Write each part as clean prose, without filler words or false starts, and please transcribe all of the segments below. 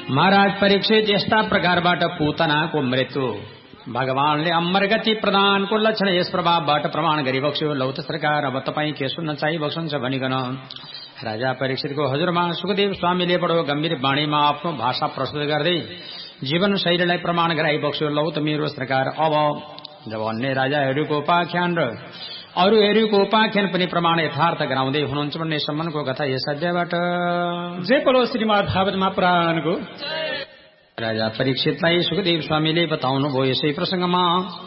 महाराज परीक्षित यस्ता प्रकारबाट पूतनाको मृत्यु भगवानले अमर गति प्रदानको लक्षण यस प्रभावबाट प्रमाण गरिबक्स्यो। लौ त सरकार अब तपाईँ के सुन्न चाहिबक्सन्छ भनिकन राजा परीक्षितको हजुरमा सुखदेव स्वामीले बडो गम्भीर बाणीमा आफ्नो भाषा प्रस्तुत गर्दै जीवन शैलीलाई प्रमाण गराइबक्स्यो। लौ त मेरो सरकार अब जब अन्य राजाहरूको उपाख्यान र अरूहरूको उपाख्यान पनि प्रमाण यथार्थ गराउँदै हुनुहुन्छ भन्ने सम्मको कथा यस अध्यायबाट जय बोलो श्रीमद् भागवत महापुराणको। राजा परीक्षितलाई सुखदेव स्वामीले बताउनु भयो यसै प्रसंगमा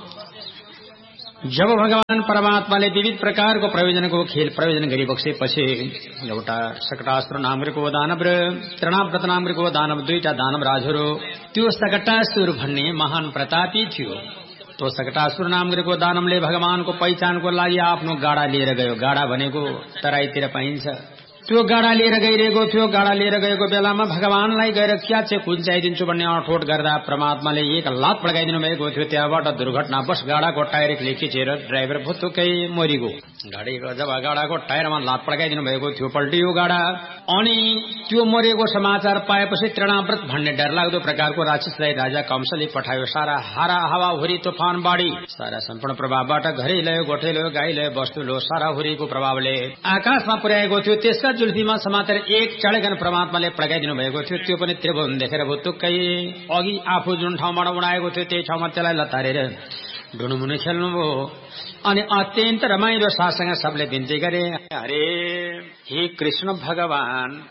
जब भगवान परमात्माले विविध प्रकारको प्रयोजनको खेल प्रयोजन गरिबक्सेपछि एउटा सकटासुर नामको दानव र तृणाव्रत नामको दानव दुईटा दानव राजहरू त्यो सकटासुर भन्ने महान प्रतापी थियो। तो सकटासुर नामको दानवले भगवानको पहिचानको लागि आफ्नो गाडा लिएर गयो। गाडा भनेको तराईतिर पाइन्छ। त्यो गाडा लिएर गइरहेको थियो। गाडा लिएर गएको बेलामा भगवानलाई गएर क्या चाहिँ कुन्चाइदिन्छु भन्ने अठोट गर्दा परमात्माले एक लात पड्काइदिनु भएको थियो। त्यहाँबाट दुर्घटनावश गाडाको टायर खिचेर ड्राइभर भुत्तुकै मरिगयो। जब गाडाको टायरमा लात पड्काइदिनु भएको थियो पल्टियो गाडा। अनि त्यो मरेको समाचार पाएपछि तृणाव्रत भन्ने डरलाग्दो प्रकारको राक्षसलाई राजा कंसले पठायो। सारा हावाहुरी तुफान बाढी सारा सम्पूर्ण प्रभावबाट घरै लयो, गोठै लयो, गाई लयो, वस्तु लो सारा हुरीको प्रभावले आकाशमा पुर्याएको थियो। त्यसका जुल्फीमा समातेर एक चढेगन परमात्माले पड्काइदिनु भएको थियो। त्यो पनि त्रिभुवन देखेर भुत्तुकै अघि आफू जुन ठाउँबाट उडाएको थियो त्यही ठाउँमा त्यसलाई लतारेर ढुनुमुनु खेल्नुभयो। अनि अत्यन्त रमाइलो साससँग सबले बिन्ती गरे, हरे हे कृष्ण भगवान